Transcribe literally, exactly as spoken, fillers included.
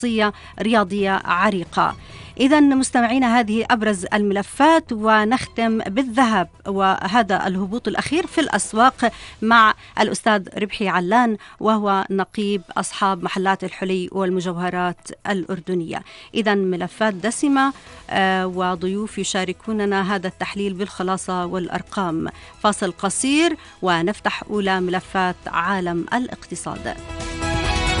رياضية عريقة. إذا مستمعينا، هذه أبرز الملفات، ونختم بالذهب وهذا الهبوط الأخير في الأسواق مع الأستاذ ربحي علان، وهو نقيب أصحاب محلات الحلي والمجوهرات الأردنية. إذا ملفات دسمة وضيوف يشاركوننا هذا التحليل بالخلاصة والأرقام. فاصل قصير ونفتح أولى ملفات عالم الاقتصاد.